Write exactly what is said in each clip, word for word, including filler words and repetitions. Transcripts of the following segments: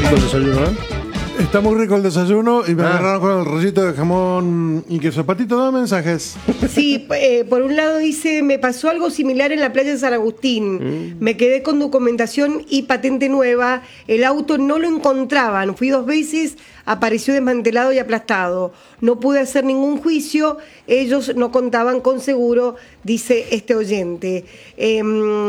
rico el desayuno, ¿eh? Está muy rico el desayuno y me Ah. agarraron con el rollito de jamón y queso. Patito, da mensajes. Sí, eh, por un lado dice, me pasó algo similar en la playa de San Agustín. Mm. Me quedé con documentación y patente nueva. El auto no lo encontraban. Fui dos veces, apareció desmantelado y aplastado. No pude hacer ningún juicio. Ellos no contaban con seguro, dice este oyente. Eh,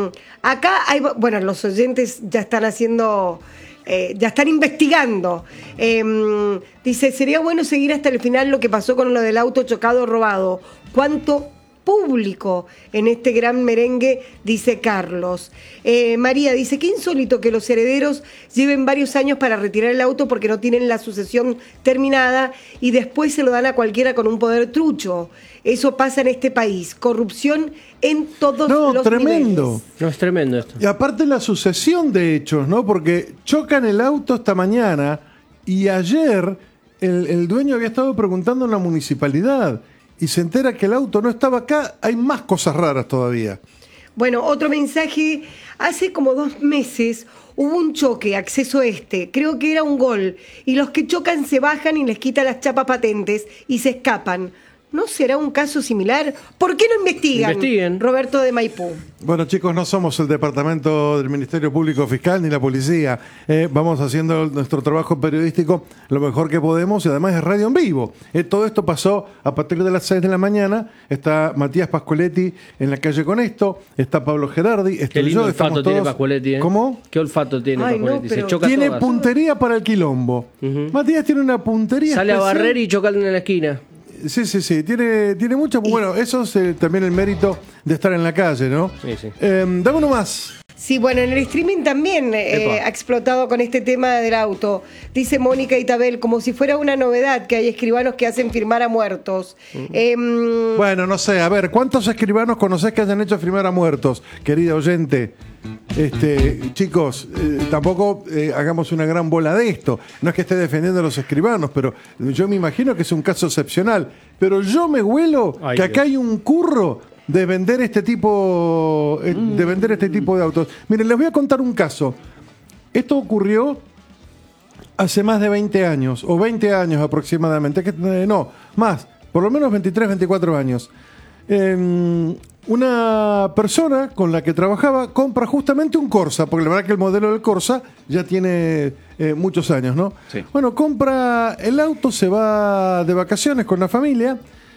acá hay, bueno, los oyentes ya están haciendo... Eh, ya están investigando. Eh, dice, sería bueno seguir hasta el final lo que pasó con lo del auto chocado o robado. ¿Cuánto público en este gran merengue? Dice Carlos. Eh, María dice, qué insólito que los herederos lleven varios años para retirar el auto porque no tienen la sucesión terminada y después se lo dan a cualquiera con un poder trucho. Eso pasa en este país. Corrupción en todos No, los tremendo. niveles. No, es tremendo esto. Y aparte la sucesión de hechos, ¿no? Porque chocan el auto esta mañana y ayer el, el dueño había estado preguntando en la municipalidad y se entera que el auto no estaba acá. Hay más cosas raras todavía. Bueno, otro mensaje. Hace como dos meses hubo un choque, acceso este, creo que era un gol, y los que chocan se bajan y les quitan las chapas patentes y se escapan. ¿No será un caso similar? ¿Por qué no investigan? Investiguen. Roberto de Maipú. Bueno, chicos, no somos el departamento del Ministerio Público Fiscal ni la policía. Eh, vamos haciendo nuestro trabajo periodístico lo mejor que podemos y además es radio en vivo. Eh, todo esto pasó a partir de las seis de la mañana. Está Matías Pascoletti en la calle con esto. Está Pablo Gerardi. Qué Estoy lindo yo. olfato Estamos tiene todos... Pascualetti, ¿eh? ¿Cómo? ¿Qué olfato tiene Ay, no, Pascualetti? pero- Se choca Tiene todas. puntería para el quilombo. Ujú. Matías tiene una puntería Sale a especial. barrer y choca en la esquina. Sí, sí, sí, tiene, tiene mucho. Bueno, eso es eh, también el mérito de estar en la calle, ¿no? Sí, sí. Eh, dame uno más. Sí, bueno, en el streaming también eh, Epa. ha explotado con este tema del auto. Dice Mónica Itabel, como si fuera una novedad que hay escribanos que hacen firmar a muertos. Eh, Bueno, no sé, a ver, ¿cuántos escribanos conocés que hayan hecho firmar a muertos, querida oyente? Este, chicos, eh, tampoco eh, hagamos una gran bola de esto. No es que esté defendiendo a los escribanos, pero yo me imagino que es un caso excepcional. Pero yo me huelo Ay, que acá Dios. hay un curro de vender este tipo, eh, de vender este tipo de autos. Miren, les voy a contar un caso. Esto ocurrió hace más de veinte años, o veinte años aproximadamente, que, eh, no, más, por lo menos veintitrés, veinticuatro años. Eh, una persona con la que trabajaba compra justamente un Corsa, porque la verdad que el modelo del Corsa ya tiene eh, muchos años, ¿no? Sí. Bueno, compra el auto, se va de vacaciones con la familia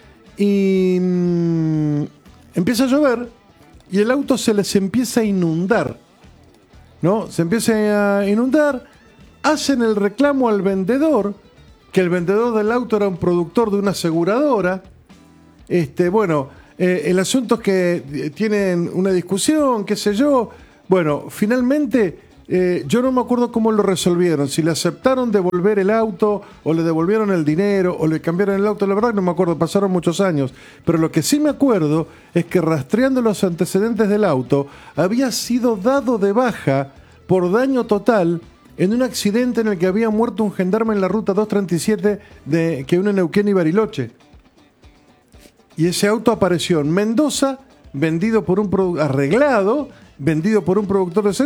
y mm, empieza a llover y el auto se les empieza a inundar, ¿no? Se empieza a inundar, hacen el reclamo al vendedor, que el vendedor del auto era un productor de una aseguradora. Este, bueno, eh, el asunto es que eh, tienen una discusión, qué sé yo. Bueno, finalmente, eh, yo no me acuerdo cómo lo resolvieron, si le aceptaron devolver el auto, o le devolvieron el dinero, o le cambiaron el auto, la verdad no me acuerdo, pasaron muchos años. Pero lo que sí me acuerdo es que rastreando los antecedentes del auto, había sido dado de baja por daño total en un accidente en el que había muerto un gendarme en la ruta doscientos treinta y siete de, que une Neuquén y Bariloche. Y ese auto apareció en Mendoza, vendido por un produ- arreglado, vendido por un productor de